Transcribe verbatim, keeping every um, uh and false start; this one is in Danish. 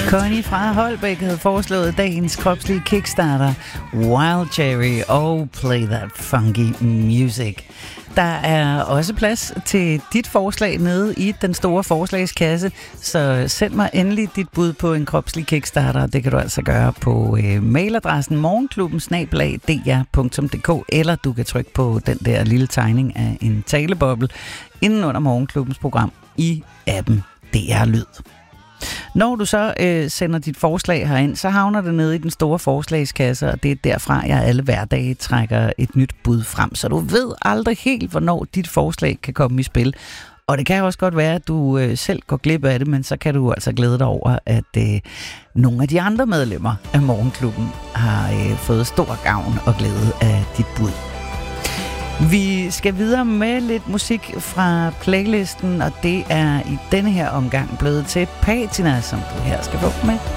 Connie fra Holbæk havde foreslået dagens kropslige kickstarter, Wild Cherry og Play That Funky Music. Der er også plads til dit forslag nede i den store forslagskasse, så send mig endelig dit bud på en kropslig kickstarter. Det kan du altså gøre på øh, mailadressen morgenklubben snabel-a d r punktum d k, eller du kan trykke på den der lille tegning af en taleboble inden under Morgenklubbens program i appen D R Lyd. Når du så øh, sender dit forslag herind, så havner det nede i den store forslagskasse, og det er derfra, jeg alle hverdage trækker et nyt bud frem. Så du ved aldrig helt, hvornår dit forslag kan komme i spil. Og det kan også godt være, at du øh, selv går glip af det, men så kan du altså glæde dig over, at øh, nogle af de andre medlemmer af Morgenklubben har øh, fået stor gavn og glæde af dit bud. Vi skal videre med lidt musik fra playlisten, og det er i denne her omgang blevet til Patina, som du her skal få med.